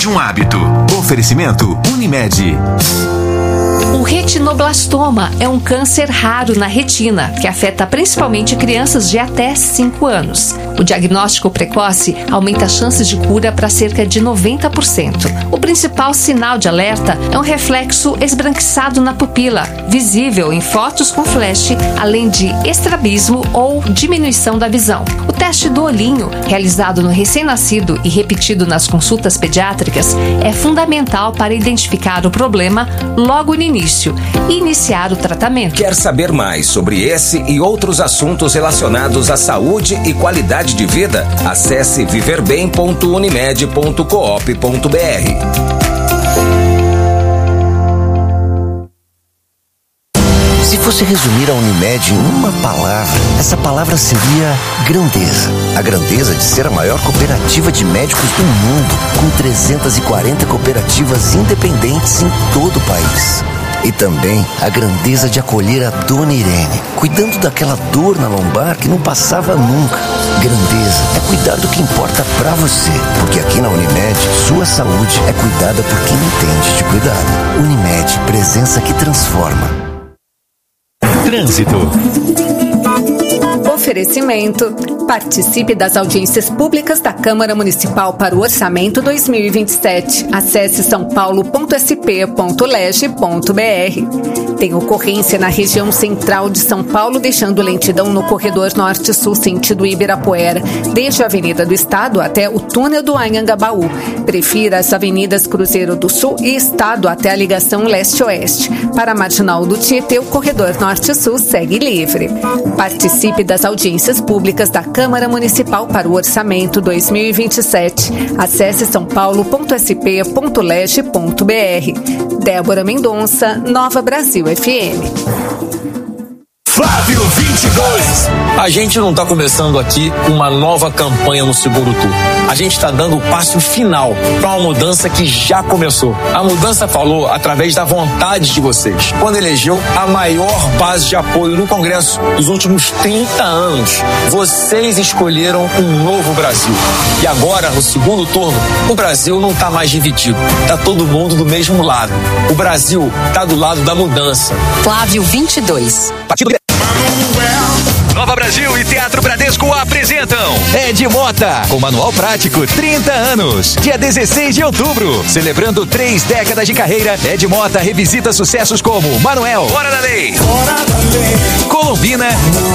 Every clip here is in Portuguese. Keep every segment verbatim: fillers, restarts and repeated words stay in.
de um hábito. Oferecimento Unimed. O retinoblastoma é um câncer raro na retina, que afeta principalmente crianças de até cinco anos. O diagnóstico precoce aumenta as chances de cura para cerca de noventa por cento. O principal sinal de alerta é um reflexo esbranquiçado na pupila, visível em fotos com flash, além de estrabismo ou diminuição da visão. O teste do olhinho, realizado no recém-nascido e repetido nas consultas pediátricas, é fundamental para identificar o problema logo no início e iniciar o tratamento. Quer saber mais sobre esse e outros assuntos relacionados à saúde e qualidade de vida? Acesse viver bem ponto unimed ponto coop ponto br. Se fosse resumir a Unimed em uma palavra, essa palavra seria grandeza. A grandeza de ser a maior cooperativa de médicos do mundo, com trezentas e quarenta cooperativas independentes em todo o país. E também a grandeza de acolher a Dona Irene, cuidando daquela dor na lombar que não passava nunca. Grandeza é cuidar do que importa pra você, porque aqui na Unimed, sua saúde é cuidada por quem entende de cuidar. Unimed, presença que transforma. Trânsito. Oferecimento. Participe das audiências públicas da Câmara Municipal para o Orçamento dois mil e vinte e sete. Acesse são paulo ponto s p ponto leg ponto b r. Tem ocorrência na região central de São Paulo, deixando lentidão no corredor norte-sul sentido Ibirapuera, desde a Avenida do Estado até o túnel do Anhangabaú. Prefira as avenidas Cruzeiro do Sul e Estado até a ligação leste-oeste. Para a Marginal do Tietê, o corredor norte-sul segue livre. Participe das audiências públicas da Câmara Municipal para o Orçamento dois mil e vinte e sete. Acesse são paulo ponto s p ponto leg ponto b r. Débora Mendonça, Nova Brasil F M. Flávio vinte e dois. A gente não está começando aqui uma nova campanha no segundo turno. A gente está dando o passo final para uma mudança que já começou. A mudança falou através da vontade de vocês, quando elegeu a maior base de apoio no Congresso dos últimos trinta anos. Vocês escolheram um novo Brasil. E agora, no segundo turno, o Brasil não está mais dividido. Está todo mundo do mesmo lado. O Brasil está do lado da mudança. Flávio vinte e dois. Partido Nova Brasil e Teatro Bradesco apresentam Ed Mota, com Manual Prático, trinta anos. Dia dezesseis de outubro, celebrando três décadas de carreira, Ed Mota revisita sucessos como Manuel, Fora da Lei, Fora da Lei, Colombina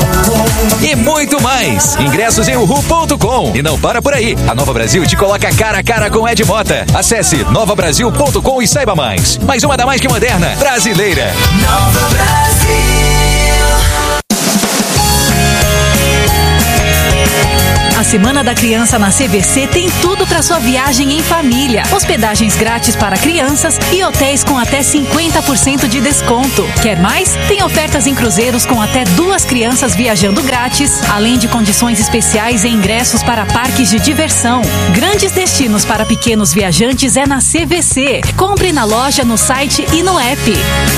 e muito mais. Ingressos em uhu ponto com. E não para por aí, a Nova Brasil te coloca cara a cara com Ed Mota. Acesse nova brasil ponto com e saiba mais. Mais uma da mais que moderna, brasileira. Nova Brasil. A Semana da Criança na C V C tem tudo para sua viagem em família. Hospedagens grátis para crianças e hotéis com até cinquenta por cento de desconto. Quer mais? Tem ofertas em cruzeiros com até duas crianças viajando grátis, além de condições especiais e ingressos para parques de diversão. Grandes destinos para pequenos viajantes é na C V C. Compre na loja, no site e no app.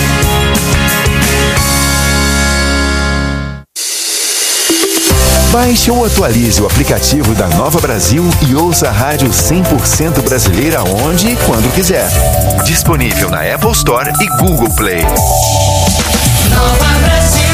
Baixe ou atualize o aplicativo da Nova Brasil e ouça a rádio cem por cento brasileira onde e quando quiser. Disponível na Apple Store e Google Play. Nova Brasil.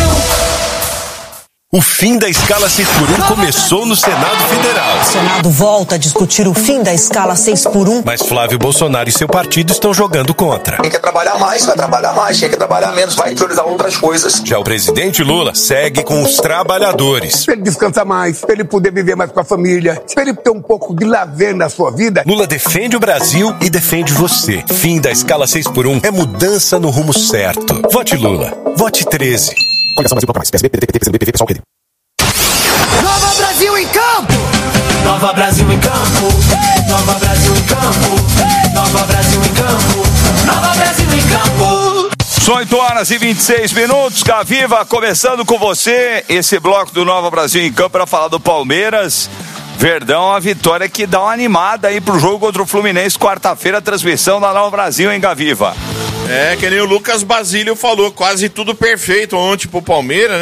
O fim da escala seis por um começou no Senado Federal. O Senado volta a discutir o fim da escala seis por um. Mas Flávio Bolsonaro e seu partido estão jogando contra. Quem quer trabalhar mais, vai trabalhar mais. Quem quer trabalhar menos, vai priorizar outras coisas. Já o presidente Lula segue com os trabalhadores. Pra ele descansar mais, pra ele poder viver mais com a família, pra ele ter um pouco de lazer na sua vida. Lula defende o Brasil e defende você. Fim da escala seis por um é mudança no rumo certo. Vote Lula. Vote treze. Coligação Brasil Proclamais. P S B, P D T, P T, P C B, P V, pessoal, P D. Nova Brasil em campo. Nova Brasil em campo. Nova Brasil em campo. Nova Brasil em campo. Nova Brasil em campo. São oito horas e vinte e seis minutos. Caviva, começando com você. Esse bloco do Nova Brasil em campo para falar do Palmeiras. Verdão, a vitória que dá uma animada aí pro jogo contra o Fluminense, quarta-feira, transmissão da Nova Brasil em Gaviva. É, que nem o Lucas Basílio falou, quase tudo perfeito ontem pro Palmeiras, né?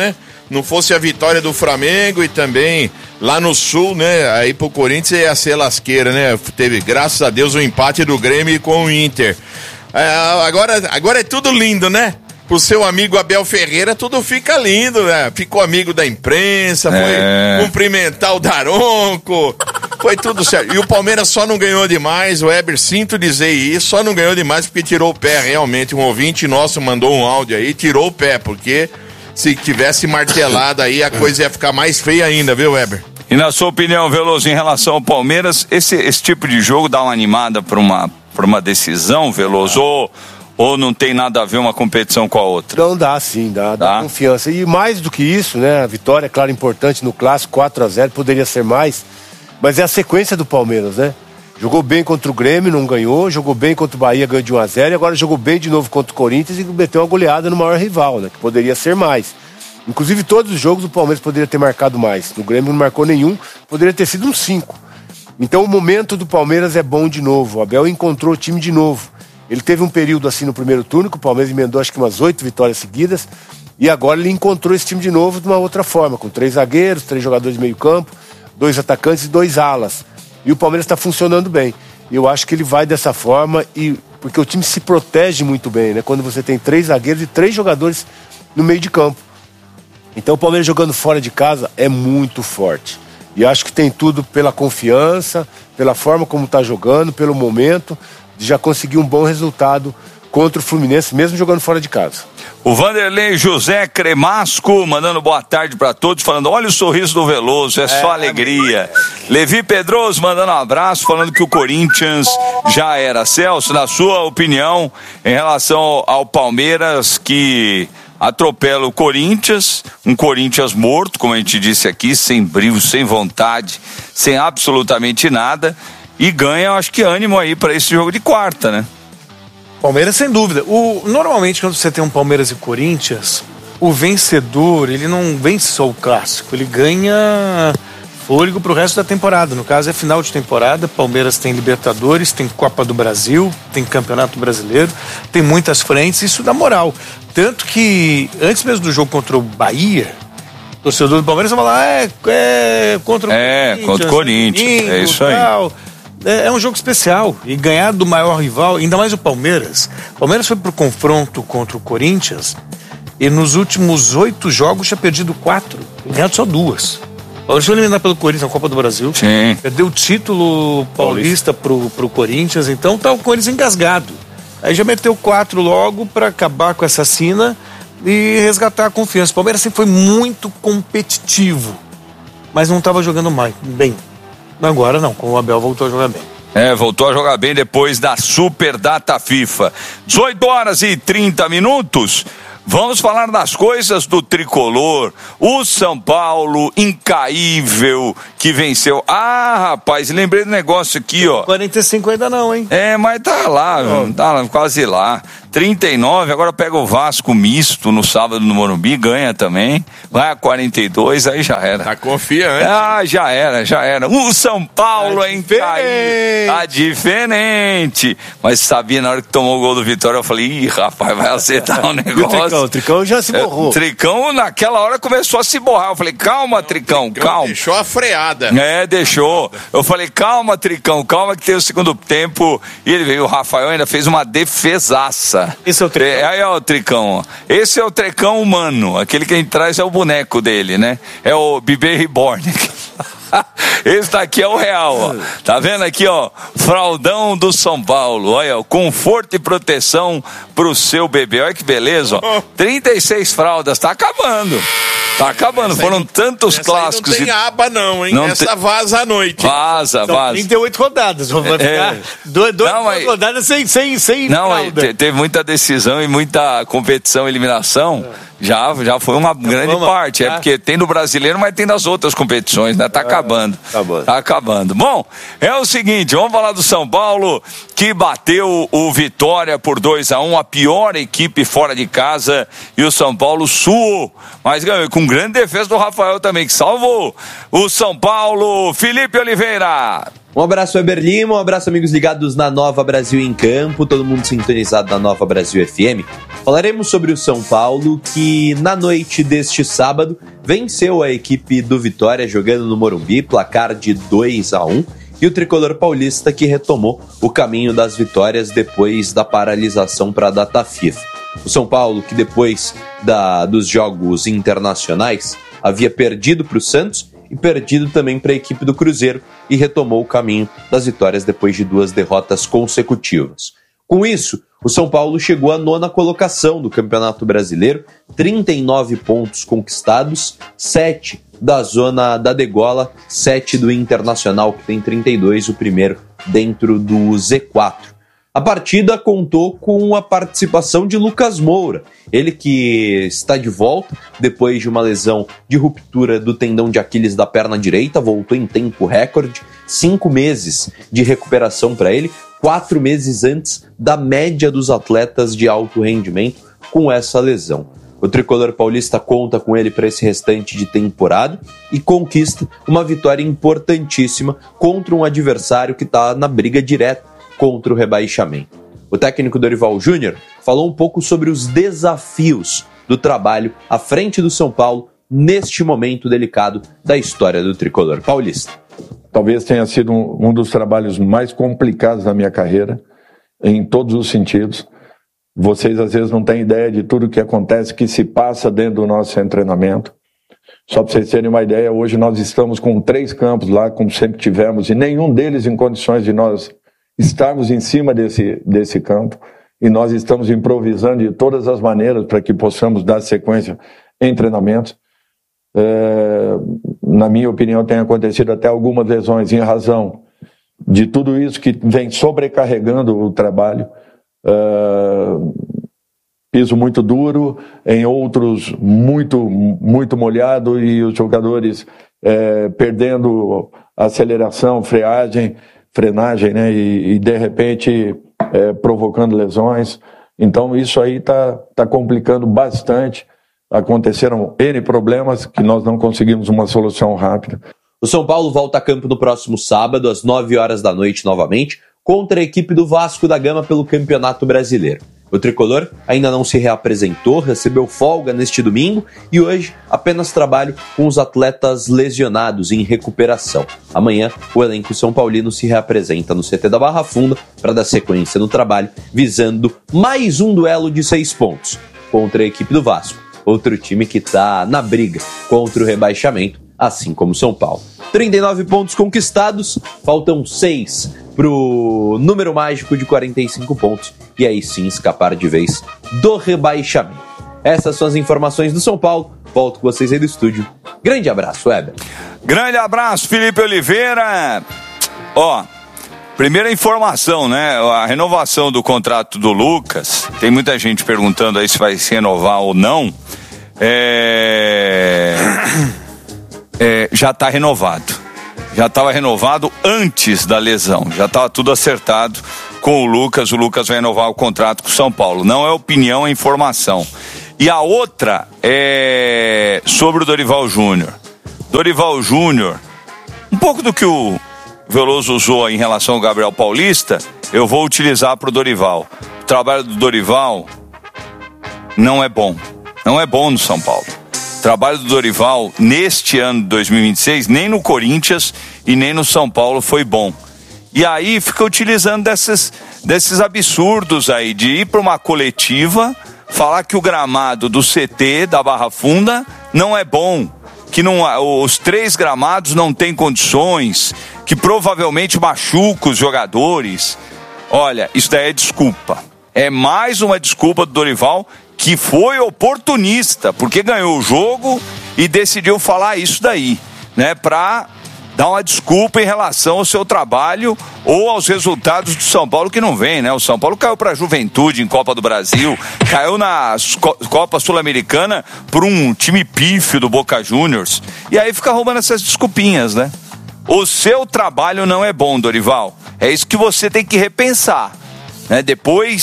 não fosse a vitória do Flamengo e também lá no Sul, né? Aí pro Corinthians ia ser lasqueira, né? Teve, graças a Deus, o empate do Grêmio com o Inter. É, agora, agora é tudo lindo, né? Pro seu amigo Abel Ferreira, tudo fica lindo, né? Ficou amigo da imprensa, foi é. cumprimentar o Daronco, foi tudo certo. E o Palmeiras só não ganhou demais, o Weber, sinto dizer isso, só não ganhou demais porque tirou o pé, realmente. Um ouvinte nosso mandou um áudio aí, tirou o pé, porque se tivesse martelado aí, a coisa ia ficar mais feia ainda, viu, Weber? E na sua opinião, Veloso, em relação ao Palmeiras, esse, esse tipo de jogo dá uma animada para uma, pra uma decisão, Veloso? Ou, ou não tem nada a ver uma competição com a outra? Não, dá sim, dá, dá, dá confiança. E mais do que isso, né, a vitória, é claro, importante no clássico, quatro a zero, poderia ser mais, mas é a sequência do Palmeiras, né? Jogou bem contra o Grêmio, não ganhou, jogou bem contra o Bahia, ganhou de um a zero, e agora jogou bem de novo contra o Corinthians e meteu uma goleada no maior rival, né, que poderia ser mais. Inclusive, todos os jogos o Palmeiras poderia ter marcado mais. No Grêmio não marcou nenhum, poderia ter sido um cinco. Então o momento do Palmeiras é bom de novo, o Abel encontrou o time de novo. Ele teve um período assim no primeiro turno, que o Palmeiras emendou acho que umas oito vitórias seguidas, e agora ele encontrou esse time de novo de uma outra forma, com três zagueiros, três jogadores de meio campo, dois atacantes e dois alas. E o Palmeiras está funcionando bem. Eu acho que ele vai dessa forma, e porque o time se protege muito bem, né? Quando você tem três zagueiros e três jogadores no meio de campo. Então o Palmeiras jogando fora de casa é muito forte. E acho que tem tudo pela confiança, pela forma como está jogando, pelo momento, de já conseguir um bom resultado contra o Fluminense, mesmo jogando fora de casa. O Vanderlei José Cremasco mandando boa tarde para todos, falando, olha o sorriso do Veloso, é, é só alegria. Levi Pedroso mandando um abraço, falando que o Corinthians já era. Celso, na sua opinião, em relação ao Palmeiras, que atropela o Corinthians, um Corinthians morto, como a gente disse aqui, sem brilho, sem vontade, sem absolutamente nada, e ganha, acho que, ânimo aí para esse jogo de quarta, né? Palmeiras, sem dúvida. O, normalmente, quando você tem um Palmeiras e Corinthians, o vencedor, ele não vence só o clássico, ele ganha fôlego pro resto da temporada. No caso, é final de temporada, Palmeiras tem Libertadores, tem Copa do Brasil, tem Campeonato Brasileiro, tem muitas frentes, isso dá moral. Tanto que, antes mesmo do jogo contra o Bahia, o torcedor do Palmeiras vai falar, é, é contra o é, Corinthians. É, contra o Corinthians, domingo, é isso aí. Tal. É um jogo especial, e ganhar do maior rival, ainda mais o Palmeiras. O Palmeiras foi pro confronto contra o Corinthians e nos últimos oito jogos tinha perdido quatro, e ganhado só duas. O Palmeiras foi eliminado pelo Corinthians na Copa do Brasil. Sim. Perdeu o título paulista pro, pro Corinthians, então tá o Corinthians engasgado. Aí já meteu quatro logo para acabar com essa sina e resgatar a confiança. O Palmeiras sempre foi muito competitivo, mas não estava jogando mais, bem. Agora não, com o Abel voltou a jogar bem. É, voltou a jogar bem depois da Super Data FIFA. dezoito horas e trinta minutos. Vamos falar das coisas do tricolor. O São Paulo, incaível, que venceu. Ah, rapaz, lembrei do negócio aqui, ó. quarenta e cinco ainda não, hein? É, mas tá lá, oh. tá lá, quase lá. trinta e nove, agora pega o Vasco misto no sábado no Morumbi, ganha também. Vai a quarenta e dois, aí já era. Tá confiante. Ah, já era, já era. O São Paulo é incaível. Tá diferente. Mas sabia, na hora que tomou o gol do Vitória, eu falei, ih, rapaz, vai acertar o negócio. O Tricão já se borrou. O Tricão, naquela hora, começou a se borrar. Eu falei, calma, Tricão, Tricão calma. Deixou a freada. É, deixou. Eu falei, calma, Tricão, calma que tem o segundo tempo. E ele veio, o Rafael ainda fez uma defesaça. Esse é o Tricão. É, aí é o Tricão. Esse é o Tricão humano. Aquele que a gente traz é o boneco dele, né? É o Bebê Reborn. Esse daqui é o real, ó. Tá vendo aqui, ó? Fraldão do São Paulo. Olha, ó, conforto e proteção pro seu bebê. Olha que beleza, ó. trinta e seis fraldas, tá acabando. Tá acabando, essa foram não, tantos clássicos. Não tem e... aba não, hein? Não essa te... vaza à noite. Vaza, São vaza. trinta e oito rodadas, vamos ficar é... duas, duas não, mas... rodadas sem, sem, sem não, fralda. Teve muita decisão e muita competição, eliminação. É. Já, já foi uma grande vamos, parte, é porque tem no brasileiro, mas tem nas outras competições, né? Tá acabando. Acabando. Tá acabando. Bom, é o seguinte, vamos falar do São Paulo, que bateu o Vitória por dois a um, a pior equipe fora de casa, e o São Paulo suou, mas ganhou com grande defesa do Rafael também, que salvou o São Paulo. Felipe Oliveira. Um abraço, Weber Lima, um abraço, amigos ligados na Nova Brasil em Campo, todo mundo sintonizado na Nova Brasil F M. Falaremos sobre o São Paulo, que na noite deste sábado venceu a equipe do Vitória jogando no Morumbi, placar de dois a um, e o tricolor paulista que retomou o caminho das vitórias depois da paralisação para a data FIFA. O São Paulo, que depois da, dos jogos internacionais havia perdido para o Santos e perdido também para a equipe do Cruzeiro e retomou o caminho das vitórias depois de duas derrotas consecutivas. Com isso, o São Paulo chegou à nona colocação do Campeonato Brasileiro, trinta e nove pontos conquistados, sete da zona da degola, sete do Internacional, que tem trinta e dois, o primeiro dentro do Z quatro. A partida contou com a participação de Lucas Moura, ele que está de volta depois de uma lesão de ruptura do tendão de Aquiles da perna direita, voltou em tempo recorde, cinco meses de recuperação para ele, quatro meses antes da média dos atletas de alto rendimento com essa lesão. O tricolor paulista conta com ele para esse restante de temporada e conquista uma vitória importantíssima contra um adversário que está na briga direta contra o rebaixamento. O técnico Dorival Júnior falou um pouco sobre os desafios do trabalho à frente do São Paulo neste momento delicado da história do tricolor paulista. Talvez tenha sido um, um dos trabalhos mais complicados da minha carreira, em todos os sentidos. Vocês às vezes não têm ideia de tudo que acontece, que se passa dentro do nosso treinamento. Só para vocês terem uma ideia, hoje nós estamos com três campos lá, como sempre tivemos, e nenhum deles em condições de nós estarmos em cima desse, desse campo, e nós estamos improvisando de todas as maneiras para que possamos dar sequência em treinamentos. É, na minha opinião, tem acontecido até algumas lesões em razão de tudo isso que vem sobrecarregando o trabalho. É, piso muito duro, em outros muito, muito molhado, e os jogadores é, perdendo aceleração, freagem, frenagem, né, e, e de repente é, provocando lesões. Então isso aí está tá complicando bastante. Aconteceram N problemas que nós não conseguimos uma solução rápida. O São Paulo volta a campo no próximo sábado, às nove horas da noite novamente, contra a equipe do Vasco da Gama pelo Campeonato Brasileiro. O tricolor ainda não se reapresentou, recebeu folga neste domingo e hoje apenas trabalho com os atletas lesionados em recuperação. Amanhã, o elenco São Paulino se reapresenta no C T da Barra Funda para dar sequência no trabalho, visando mais um duelo de seis pontos contra a equipe do Vasco, outro time que está na briga contra o rebaixamento, assim como São Paulo. trinta e nove pontos conquistados, faltam seis pro número mágico de quarenta e cinco pontos e aí sim escapar de vez do rebaixamento. Essas são as informações do São Paulo. Volto com vocês aí do estúdio. Grande abraço, Weber. Grande abraço, Felipe Oliveira. Ó, primeira informação, né? A renovação do contrato do Lucas, tem muita gente perguntando aí se vai se renovar ou não. É... É, já está renovado. Já estava renovado antes da lesão. Já estava tudo acertado com o Lucas. O Lucas vai renovar o contrato com o São Paulo. Não é opinião, é informação. E a outra é sobre o Dorival Júnior. Dorival Júnior, um pouco do que o Veloso usou em relação ao Gabriel Paulista, eu vou utilizar para o Dorival. O trabalho do Dorival não é bom. Não é bom no São Paulo. O trabalho do Dorival neste ano de dois mil e vinte e seis, nem no Corinthians e nem no São Paulo foi bom. E aí fica utilizando desses, desses absurdos aí, de ir para uma coletiva, falar que o gramado do C T, da Barra Funda, não é bom, que não, os três gramados não têm condições, que provavelmente machuca os jogadores. Olha, isso daí é desculpa. É mais uma desculpa do Dorival, que foi oportunista, porque ganhou o jogo e decidiu falar isso daí, né, para dar uma desculpa em relação ao seu trabalho ou aos resultados do São Paulo que não vem, né? O São Paulo caiu para a Juventude em Copa do Brasil, caiu na Copa Sul-Americana por um time pífio do Boca Juniors, e aí fica roubando essas desculpinhas, né? O seu trabalho não é bom, Dorival. É isso que você tem que repensar. Né? Depois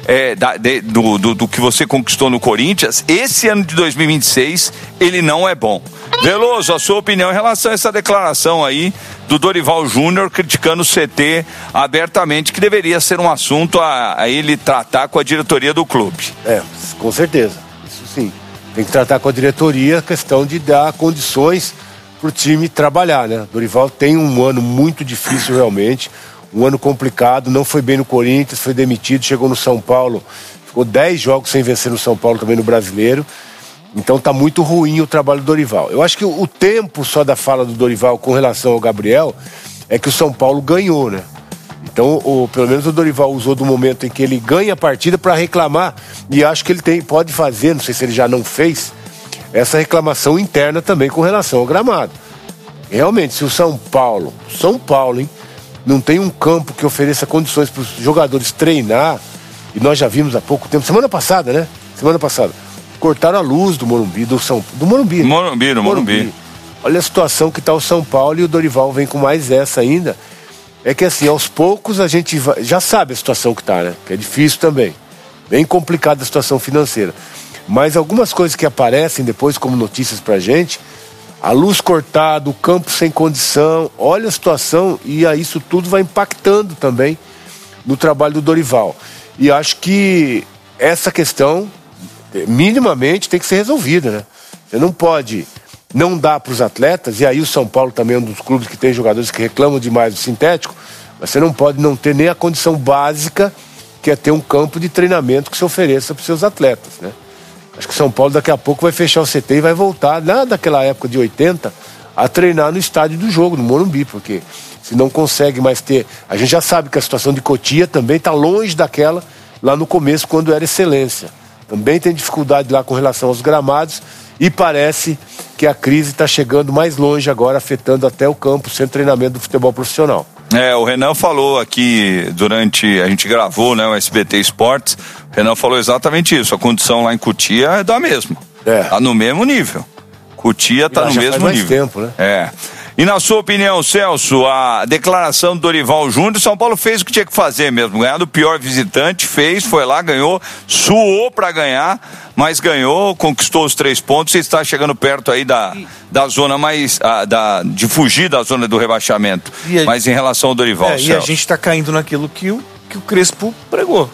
é, da, de, do, do, do que você conquistou no Corinthians, esse ano de dois mil e vinte e seis, ele não é bom. Veloso, a sua opinião em relação a essa declaração aí do Dorival Júnior criticando o C T abertamente, que deveria ser um assunto a, a ele tratar com a diretoria do clube. É, com certeza, isso sim. Tem que tratar com a diretoria a questão de dar condições para o time trabalhar, né? Dorival tem um ano muito difícil realmente, um ano complicado, não foi bem no Corinthians, foi demitido, chegou no São Paulo, ficou dez jogos sem vencer no São Paulo, também no Brasileiro. Então tá muito ruim o trabalho do Dorival. Eu acho que o, o tempo só da fala do Dorival com relação ao Gabriel é que o São Paulo ganhou, né? Então, o, pelo menos o Dorival usou do momento em que ele ganha a partida para reclamar, e acho que ele tem, pode fazer, não sei se ele já não fez, essa reclamação interna também com relação ao gramado. Realmente, se o São Paulo, São Paulo, hein, não tem um campo que ofereça condições para os jogadores treinar, e nós já vimos há pouco tempo, semana passada, né? Semana passada. Cortaram a luz do Morumbi, do São do Morumbi. Morumbi, no Morumbi. Morumbi. Olha a situação que está o São Paulo, e o Dorival vem com mais essa ainda. É que assim, aos poucos a gente vai, já sabe a situação que está, né? Que é difícil também. Bem complicada a situação financeira. Mas algumas coisas que aparecem depois como notícias pra gente, a luz cortada, o campo sem condição, olha a situação, e aí isso tudo vai impactando também no trabalho do Dorival. E acho que essa questão minimamente tem que ser resolvida, né? Você não pode não dar para os atletas, e aí o São Paulo também é um dos clubes que tem jogadores que reclamam demais do sintético, mas você não pode não ter nem a condição básica, que é ter um campo de treinamento que se ofereça para os seus atletas, né? Acho que o São Paulo daqui a pouco vai fechar o C T e vai voltar, lá daquela época de oitenta, a treinar no estádio do jogo, no Morumbi, porque se não consegue mais ter... A gente já sabe que a situação de Cotia também está longe daquela lá no começo, quando era excelência. Também tem dificuldade lá com relação aos gramados, e parece que a crise está chegando mais longe agora, afetando até o campo, o centro de treinamento do futebol profissional. É, o Renan falou aqui durante, a gente gravou, né, o S B T Esportes, o Renan falou exatamente isso, a condição lá em Cotia é da mesma, é. Tá no mesmo nível, Cotia tá no mesmo faz mais nível. Tempo, né? É. E na sua opinião, Celso, a declaração do Dorival Júnior, São Paulo fez o que tinha que fazer mesmo, ganhar do pior visitante, fez, foi lá, ganhou, suou pra ganhar, mas ganhou, conquistou os três pontos e está chegando perto aí da, da zona mais, a, da, de fugir da zona do rebaixamento. A, mas em relação ao Dorival, é, Celso. E a gente tá caindo naquilo que o, que o Crespo pregou.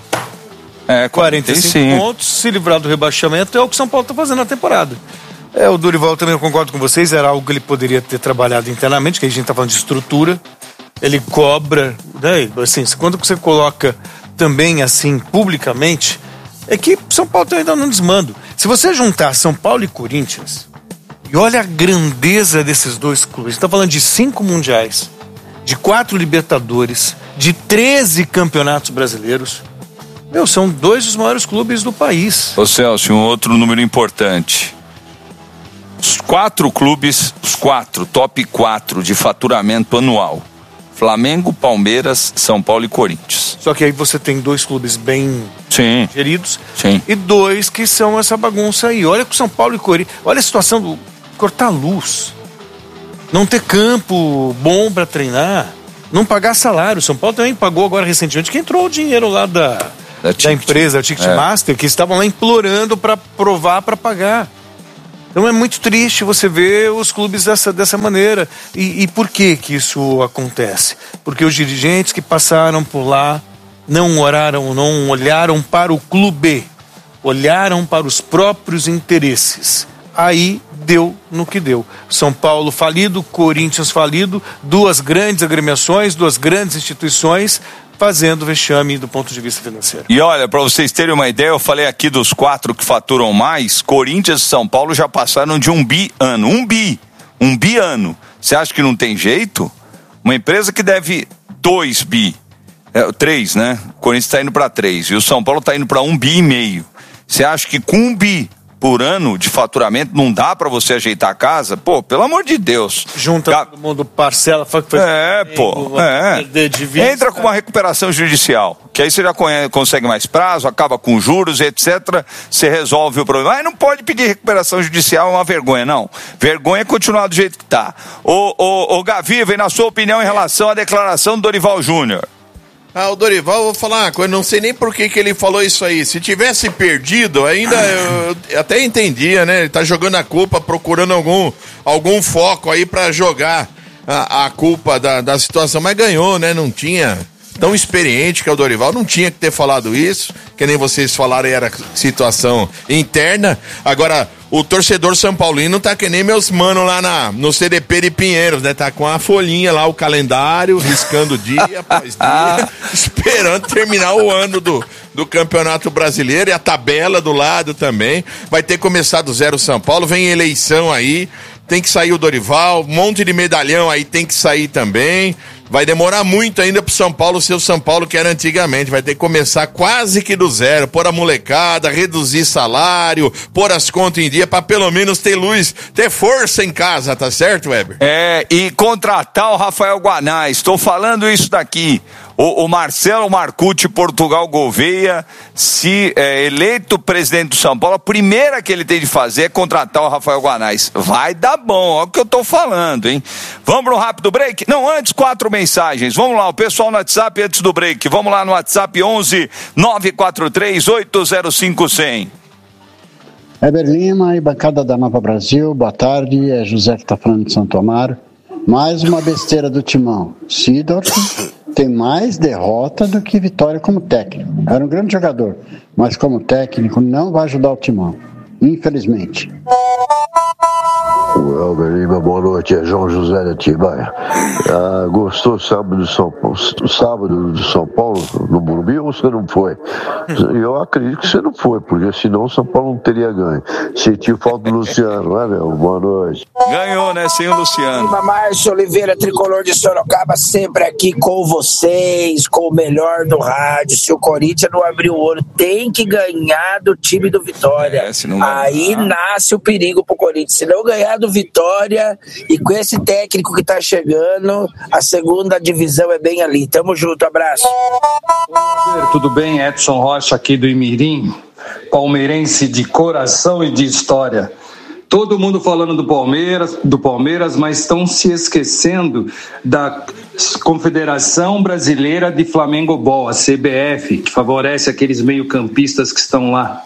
É, quarenta e cinco sim. pontos, se livrar do rebaixamento é o que o São Paulo tá fazendo na temporada. É, o Dorival também, eu concordo com vocês, era algo que ele poderia ter trabalhado internamente, que a gente tá falando de estrutura, ele cobra, né, assim, quando você coloca também assim, publicamente, é que São Paulo tá ainda no desmando. Se você juntar São Paulo e Corinthians, e olha a grandeza desses dois clubes, a gente tá falando de cinco mundiais, de quatro Libertadores, de treze campeonatos brasileiros, meu, são dois dos maiores clubes do país. Ô Celso, um outro número importante. Os quatro clubes, os quatro, top quatro de faturamento anual. Flamengo, Palmeiras, São Paulo e Corinthians. Só que aí você tem dois clubes bem Sim. geridos. Sim. E dois que são essa bagunça aí. Olha com São Paulo e Corinthians. Olha a situação do cortar luz. Não ter campo bom para treinar. Não pagar salário. São Paulo também pagou agora recentemente, que entrou o dinheiro lá da, da, da empresa, a Ticketmaster, é. que estavam lá implorando para provar para pagar. Então é muito triste você ver os clubes dessa, dessa maneira. E, e por que que isso acontece? Porque os dirigentes que passaram por lá não oraram, não olharam para o clube, olharam para os próprios interesses. Aí deu no que deu. São Paulo falido, Corinthians falido, duas grandes agremiações, duas grandes instituições fazendo vexame do ponto de vista financeiro. E olha, para vocês terem uma ideia, eu falei aqui dos quatro que faturam mais, Corinthians e São Paulo já passaram de um bi ano, um bi, um bi ano. Você acha que não tem jeito? Uma empresa que deve dois bi, é, três, né? O Corinthians está indo para três e o São Paulo está indo para um bi e meio. Você acha que com um bi por ano de faturamento não dá pra você ajeitar a casa? Pô, pelo amor de Deus. Junta Ga... todo mundo, parcela, fala que foi... É, pô, é. Entra com uma recuperação judicial, que aí você já conhece, consegue mais prazo, acaba com juros, etcétera. Você resolve o problema. Mas não pode pedir recuperação judicial, é uma vergonha, não. Vergonha é continuar do jeito que tá. Ô, ô, ô Gavi, vem na sua opinião em relação à declaração do Dorival Júnior. Ah, o Dorival, eu vou falar uma coisa, não sei nem por que, que ele falou isso aí. Se tivesse perdido, ainda eu, eu até entendia, né? Ele tá jogando a culpa, procurando algum, algum foco aí pra jogar a, a culpa da, da situação. Mas ganhou, né? Não tinha... Tão experiente que é o Dorival, não tinha que ter falado isso, que nem vocês falaram, era situação interna. Agora, o torcedor São Paulino tá que nem meus manos lá na, no C D P de Pinheiros, né? Tá com a folhinha lá, o calendário, riscando dia após dia, esperando terminar o ano do, do Campeonato Brasileiro e a tabela do lado também. Vai ter que começar do zero São Paulo, vem eleição aí, tem que sair o Dorival, um monte de medalhão aí tem que sair também. Vai demorar muito ainda pro São Paulo ser o São Paulo que era antigamente. Vai ter que começar quase que do zero. Pôr a molecada, reduzir salário, pôr as contas em dia pra pelo menos ter luz, ter força em casa, tá certo, Weber? É, e contratar o Rafael Guanais. Estou falando isso daqui. O, o Marcelo Marcucci Portugal Gouveia, se é, eleito presidente do São Paulo, a primeira que ele tem de fazer é contratar o Rafael Guanais. Vai dar bom, olha o que eu tô falando, hein? Vamos pro rápido break? Não, antes quatro mensagens. Vamos lá, o pessoal no WhatsApp antes do break. Vamos lá no WhatsApp onze nove quatro três oito zero cinco zero zero. Heber Lima e bancada da Nova Brasil, boa tarde, é José que tá falando de Santo Amaro. Mais uma besteira do Timão. Sidorf tem mais derrota do que vitória como técnico. Era um grande jogador, mas como técnico não vai ajudar o Timão, infelizmente. O Elber Lima, boa noite, é João José de Atibaia. Ah, gostou sábado do São Paulo, sábado do São Paulo no Morumbi ou você não foi? Eu acredito que você não foi, porque senão o São Paulo não teria ganho. Sentiu falta do Luciano, não é, meu? Boa noite. Ganhou, né? Sem o Luciano. Márcio Oliveira, tricolor de Sorocaba, sempre aqui com vocês, com o melhor do rádio. Se o Corinthians não abrir o olho, tem que ganhar do time do Vitória. É, se não aí nasce o perigo pro Corinthians. Se não ganhar do Vitória, e com esse técnico que tá chegando, a segunda divisão é bem ali. Tamo junto, abraço. Tudo bem? Edson Rocha aqui do Imirim, palmeirense de coração e de história. Todo mundo falando do Palmeiras, do Palmeiras, mas estão se esquecendo da Confederação Brasileira de Flamengo Ball, a C B F, que favorece aqueles meio-campistas que estão lá.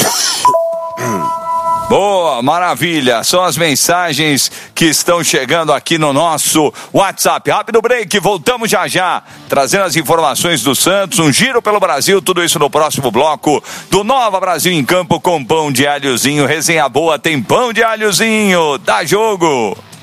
Boa, maravilha, são as mensagens que estão chegando aqui no nosso WhatsApp. Rápido break, voltamos já já, trazendo as informações do Santos, um giro pelo Brasil, tudo isso no próximo bloco do Nova Brasil em Campo com pão de alhozinho. Resenha boa, tem pão de alhozinho, dá jogo!